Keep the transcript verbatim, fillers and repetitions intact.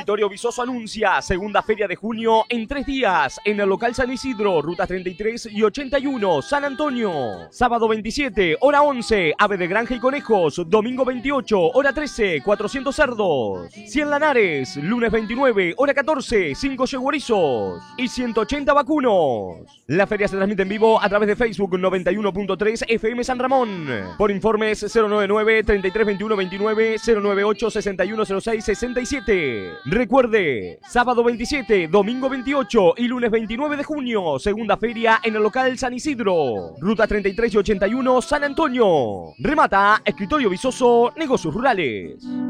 Escritorio Visoso anuncia segunda feria de junio en tres días en el local San Isidro, ruta treinta y tres y ochenta y uno, San Antonio. Sábado veintisiete, hora once, ave de granja y conejos. Domingo veintiocho, hora trece, cuatrocientos cerdos. cien lanares. Lunes veintinueve, hora catorce, cinco yeguerizos y ciento ochenta vacunos. La feria se transmite en vivo a través de Facebook noventa y uno punto tres F M San Ramón. Por informes cero noventa y nueve, treinta y tres veintiuno veintinueve, cero noventa y ocho, sesenta y uno cero seis sesenta y siete. Recuerde, sábado veintisiete, domingo veintiocho y lunes veintinueve de junio, segunda feria en el local San Isidro, ruta treinta y tres y ochenta y uno, San Antonio. Remata Escritorio Visoso, Negocios Rurales.